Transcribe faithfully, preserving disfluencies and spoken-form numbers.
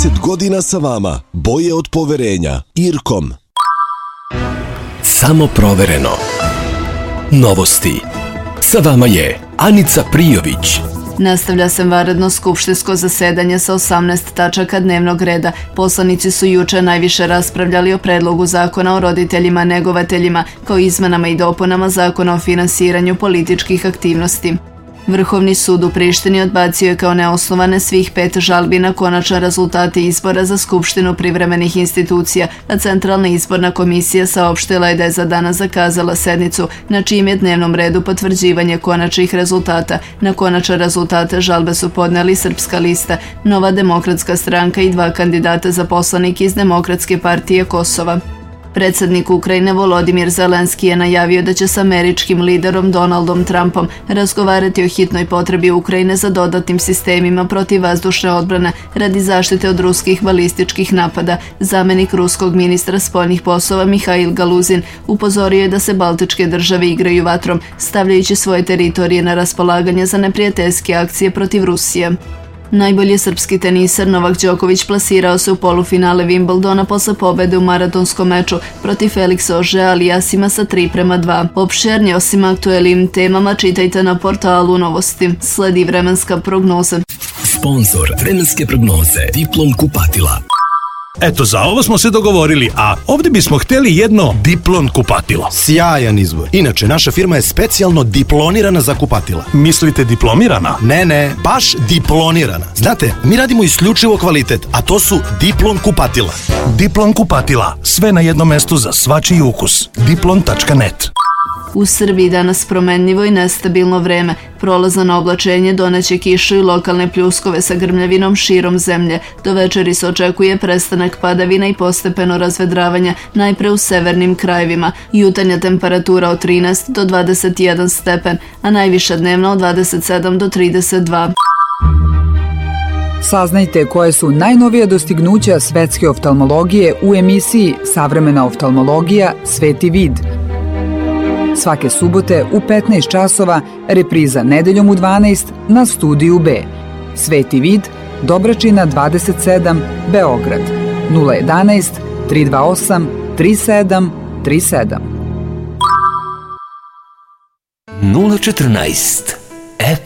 trideset godina sa vama. Boje od poverenja. Irkom. Samo provereno. Novosti. Sa vama je Anica Prijović. Nastavlja se vanredno skupštinsko zasedanje sa osamnaest tačaka dnevnog reda. Poslanici su juče najviše raspravljali o predlogu zakona o roditeljima negovateljima, kao izmenama i dopunama zakona o finansiranju političkih aktivnosti. Vrhovni sud u Prištini odbacio je kao neosnovane svih pet žalbi na konačne rezultate izbora za Skupštinu privremenih institucija, a Centralna izborna komisija saopštila je da je za danas zakazala sednicu, na čijem je dnevnom redu potvrđivanje konačnih rezultata. Na konačne rezultate žalbe su podneli Srpska lista, Nova demokratska stranka i dva kandidata za poslanike iz Demokratske partije Kosova. Predsednik Ukrajine Volodimir Zelenski je najavio da će s američkim liderom Donaldom Trumpom razgovarati o hitnoj potrebi Ukrajine za dodatnim sistemima protivvazdušne odbrane radi zaštite od ruskih balističkih napada. Zamenik ruskog ministra spoljnih poslova Mihail Galuzin upozorio je da se baltičke države igraju vatrom, stavljajući svoje teritorije na raspolaganje za neprijateljske akcije protiv Rusije. Najbolji srpski tenisar Novak Đoković plasirao se u polufinale Wimbledona posle pobede u maratonskom meču protiv Felixa Auger-Aliassima sa tri prema dva. Opširnije osim aktuelnim temama čitajte na portalu Novosti. Sledi vremenska prognoza. Sponzor vremenske prognoze Diplom kupatila. Eto, za ovo smo se dogovorili, a ovdje bismo htjeli jedno Diplon kupatilo. Sjajan izbor. Inače, naša firma je specijalno diplonirana za kupatila. Mislite diplomirana? Ne, ne, baš diplonirana. Znate, mi radimo isključivo kvalitet, a to su Diplon kupatila. Diplon kupatila. Sve na jednom mestu za svačiji ukus. diplon tačka net. U Srbiji danas promenljivo i nestabilno vreme. Prolazano oblačenje doneće kišu i lokalne pljuskove sa grmljavinom širom zemlje. Do večeri se očekuje prestanak padavina i postepeno razvedravanja, najpre u severnim krajevima. Jutarnja temperatura od trinaest do dvadeset jedan stepen, a najviša dnevna od dvadeset sedam do trideset dva. Saznajte koje su najnovije dostignuća svetske oftalmologije u emisiji Savremena oftalmologija – Sveti vid. Svake subote u petnaest časova, repriza nedeljom u dvanaest na Studiju B. Sveti vid, Dobračina dvadeset sedam, Beograd. nula jedanaest, tri dva osam, tri sedam tri sedam. nula četrnaest F